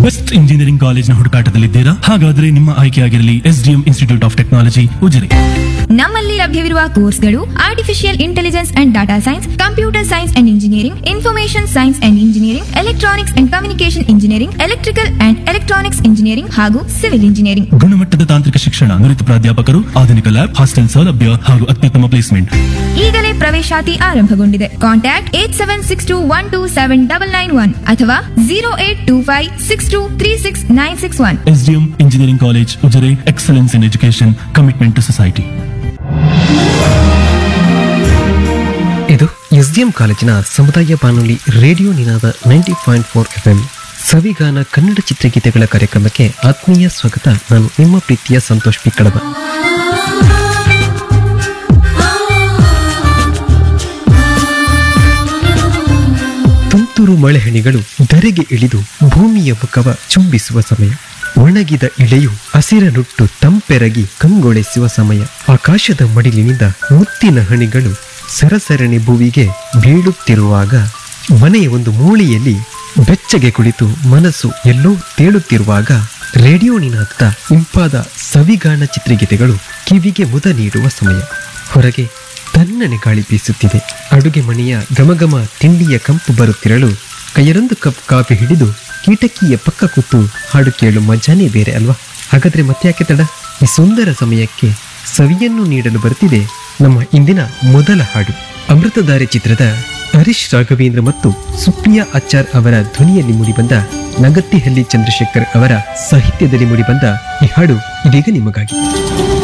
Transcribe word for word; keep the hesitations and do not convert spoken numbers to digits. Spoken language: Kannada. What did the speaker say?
Best engineering ಕಾಲೇಜ್ನ ಹುಡುಕಾಟದಲ್ಲಿದ್ದೀರಾ? ಹಾಗಾದ್ರೆ ನಿಮ್ಮ ಆಯ್ಕೆಯಾಗಿರಲಿ SDM institute of technology Ujire. ನಮ್ಮಲ್ಲಿ ಲಭ್ಯವಿರುವ ಕೋರ್ಸ್ಗಳು artificial intelligence and data science, computer science and engineering, information science and engineering, electronics and communication engineering, electrical and electronics engineering ಹಾಗೂ ಸಿವಿಲ್ ಇಂಜಿನಿಯರಿಂಗ್. ಗುಣಮಟ್ಟದ ತಾಂತ್ರಿಕ ಶಿಕ್ಷಣ, ನುರಿತ ಪ್ರಾಧ್ಯಾಪಕರು, ಆಧುನಿಕ ಲ್ಯಾಬ್, ಹಾಸ್ಟೆಲ್ ಸೌಲಭ್ಯ ಹಾಗೂ ಅತ್ಯುತ್ತಮ ಪ್ಲೇಸ್ಮೆಂಟ್. ಈಗಲೇ ಪ್ರವೇಶಾತಿ ಆರಂಭಗೊಂಡಿದೆ. Contact eight seven six to one two seven double nine one ಅಥವಾ zero eight two five six two three six nine six one. SDM engineering college Ujire, excellence in education, commitment to society. ಇದು ಎಸ್ಡಿಎಂ ಕಾಲೇಜಿನ ಸಮುದಾಯ ಬಾನುಲಿ ರೇಡಿಯೋ ನಿನಾದ ninety point four F M ಸವಿಗಾನ Kannada ಚಿತ್ರಗೀತೆಗಳ ಕಾರ್ಯಕ್ರಮಕ್ಕೆ ಆತ್ಮೀಯ ಸ್ವಾಗತ. ನಾನು ನಿಮ್ಮ ಪ್ರೀತಿಯ ಸಂತೋಷ್ ಪಿ ಕಡಬ. ತುಂತುರು ಮಳೆಹಣಿಗಳು ಧರೆಗೆ ಇಳಿದು ಭೂಮಿಯ ಮುಖವ ಚುಂಬಿಸುವ ಸಮಯ. ಒಣಗಿದ ಇಳೆಯು ಹಸಿರನುಟ್ಟು ತಂಪೆರಗಿ ಕಂಗೊಳಿಸುವ ಸಮಯ. ಆಕಾಶದ ಮಡಿಲಿನಿಂದ ಮುತ್ತಿನ ಹಣಿಗಳು ಸರಸರಣಿ ಭುವಿಗೆ ಬೀಳುತ್ತಿರುವಾಗ, ಮನೆಯ ಒಂದು ಮೂಲೆಯಲ್ಲಿ ಬೆಚ್ಚಗೆ ಕುಳಿತು ಮನಸ್ಸು ಎಲ್ಲೋ ತೇಳುತ್ತಿರುವಾಗ, ರೇಡಿಯೋ ನಿನಾದದ ಇಂಪಾದ ಸವಿಗಾನ ಚಿತ್ರಗೀತೆಗಳು ಕಿವಿಗೆ ಮುದ ನೀಡುವ ಸಮಯ. ಹೊರಗೆ ತಣ್ಣನೆ ಗಾಳಿ ಬೀಸುತ್ತಿದೆ. ಅಡುಗೆ ಮನೆಯ ಘಮಘಮ ತಿಂಡಿಯ ಕಂಪು ಬರುತ್ತಿರಲು ಕೈಯರೊಂದು ಕಪ್ ಕಾಫಿ ಹಿಡಿದು ಕೀಟಕಿಯ ಪಕ್ಕ ಕೂತು ಹಾಡು ಕೇಳು ಮಜಾನೇ ಬೇರೆ ಅಲ್ವಾ? ಹಾಗಾದ್ರೆ ಮತ್ತೆ ಯಾಕೆ ತಡ? ಈ ಸುಂದರ ಸಮಯಕ್ಕೆ ಸವಿಯನ್ನು ನೀಡಲು ಬರ್ತಿದೆ ನಮ್ಮ ಇಂದಿನ ಮೊದಲ ಹಾಡು. ಅಮೃತಧಾರೆ ಚಿತ್ರದ ಹರೀಶ್ ರಾಘವೇಂದ್ರ ಮತ್ತು ಸುಪ್ರಿಯಾ ಆಚಾರ್ ಅವರ ಧ್ವನಿಯಲ್ಲಿ ಮೂಡಿಬಂದ, ನಗತ್ತಿಹಳ್ಳಿ ಚಂದ್ರಶೇಖರ್ ಅವರ ಸಾಹಿತ್ಯದಲ್ಲಿ ಮೂಡಿಬಂದ ಈ ಹಾಡು ಇದೀಗ ನಿಮಗಾಗಿ.